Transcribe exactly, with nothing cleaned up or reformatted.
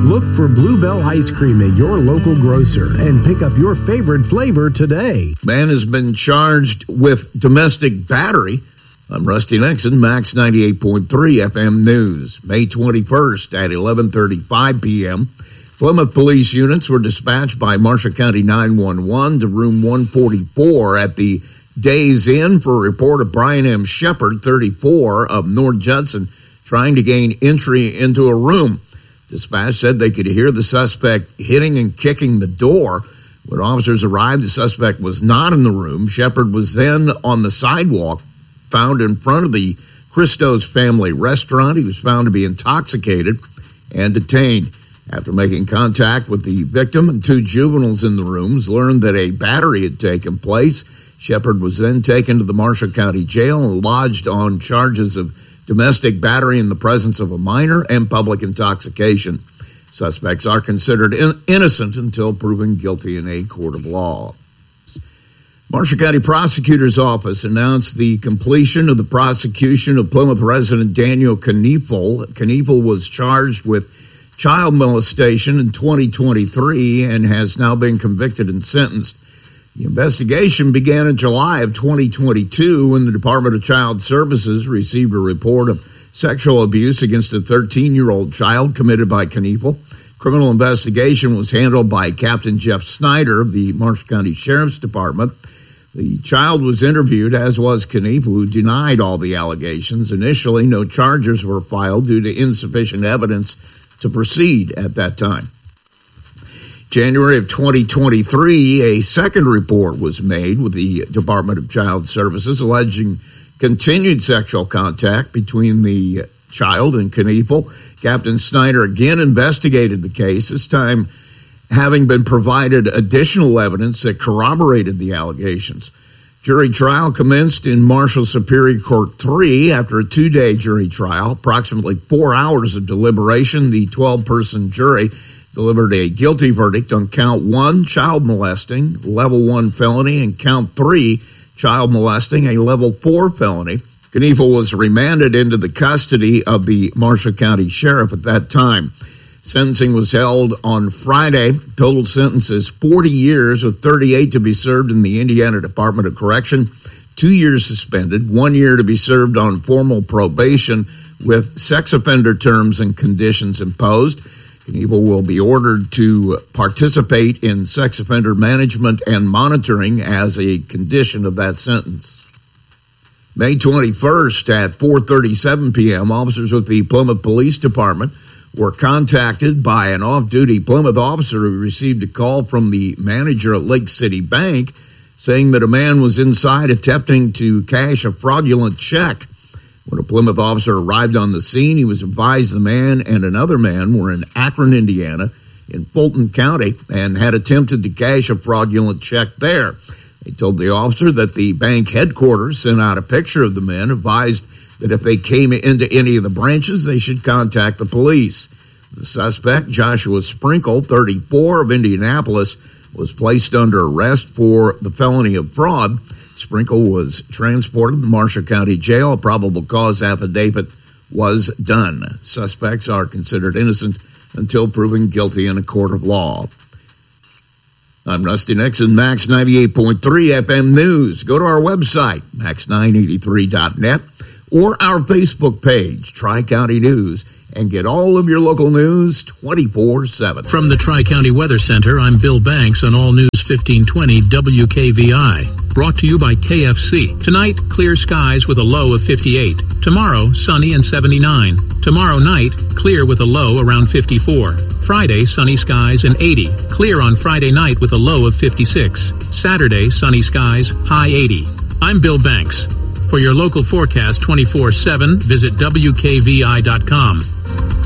Look for Bluebell Ice Cream at your local grocer and pick up your favorite flavor today. Man has been charged with domestic battery. I'm Rusty Nixon, Max ninety-eight point three F M News. May twenty-first at eleven thirty-five p.m., Plymouth police units were dispatched by Marshall County nine one one to room one forty-four at the Days Inn for a report of Brian M. Shepard, thirty-four, of North Judson, trying to gain entry into a room. Dispatch said they could hear the suspect hitting and kicking the door. When officers arrived, the suspect was not in the room. Shepard was then on the sidewalk, found in front of the Christo's Family Restaurant. He was found to be intoxicated and detained. After making contact with the victim and two juveniles in the rooms, learned that a battery had taken place. Shepard was then taken to the Marshall County Jail and lodged on charges of domestic battery in the presence of a minor and public intoxication. Suspects are considered in- innocent until proven guilty in a court of law. Marshall County Prosecutor's Office announced the completion of the prosecution of Plymouth resident Daniel Kniefel. Kniefel was charged with child molestation in twenty twenty-three and has now been convicted and sentenced. The investigation began in July of twenty twenty-two when the Department of Child Services received a report of sexual abuse against a thirteen-year-old child committed by Kniefel. Criminal investigation was handled by Captain Jeff Snyder of the Marshall County Sheriff's Department. The child was interviewed, as was Kniefel, who denied all the allegations. Initially, no charges were filed due to insufficient evidence to proceed at that time. January of twenty twenty-three, a second report was made with the Department of Child Services alleging continued sexual contact between the child and Kniefel. Captain Snyder again investigated the case, this time having been provided additional evidence that corroborated the allegations. Jury trial commenced in Marshall Superior Court three after a two-day jury trial. Approximately four hours of deliberation, the twelve-person jury delivered a guilty verdict on count one, child molesting, level one felony, and count three, child molesting, a level four felony. Kniefel was remanded into the custody of the Marshall County Sheriff at that time. Sentencing was held on Friday. Total sentence is forty years with thirty-eight to be served in the Indiana Department of Correction, two years suspended, one year to be served on formal probation with sex offender terms and conditions imposed. Kniefel will be ordered to participate in sex offender management and monitoring as a condition of that sentence. May twenty-first at four thirty-seven p.m., officers with the Plymouth Police Department were contacted by an off-duty Plymouth officer who received a call from the manager at Lake City Bank saying that a man was inside attempting to cash a fraudulent check. When a Plymouth officer arrived on the scene, he was advised the man and another man were in Akron, Indiana, in Fulton County, and had attempted to cash a fraudulent check there. They told the officer that the bank headquarters sent out a picture of the men, advised that if they came into any of the branches, they should contact the police. The suspect, Joshua Sprinkle, thirty-four, of Indianapolis, was placed under arrest for the felony of fraud. Sprinkle was transported to Marshall County Jail. A probable cause affidavit was done. Suspects are considered innocent until proven guilty in a court of law. I'm Rusty Nixon, Max ninety-eight point three F M News. Go to our website, max nine eighty-three dot net, or our Facebook page, Tri-County News, and get all of your local news twenty-four seven. From the Tri-County Weather Center, I'm Bill Banks on All News fifteen twenty W K V I. Brought to you by K F C. Tonight, clear skies with a low of fifty-eight. Tomorrow, sunny and seventy-nine. Tomorrow night, clear with a low around fifty-four. Friday, sunny skies and eighty. Clear on Friday night with a low of fifty-six. Saturday, sunny skies, high eighty. I'm Bill Banks. For your local forecast twenty-four seven, visit W K V I dot com.